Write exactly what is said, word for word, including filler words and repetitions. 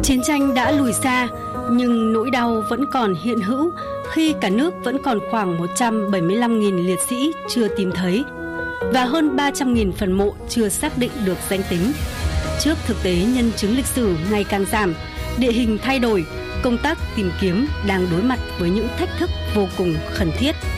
Chiến tranh đã lùi xa, nhưng nỗi đau vẫn còn hiện hữu khi cả nước vẫn còn khoảng một trăm bảy mươi lăm nghìn liệt sĩ chưa tìm thấy và hơn ba trăm nghìn phần mộ chưa xác định được danh tính. Trước thực tế nhân chứng lịch sử ngày càng giảm, địa hình thay đổi, công tác tìm kiếm đang đối mặt với những thách thức vô cùng khẩn thiết.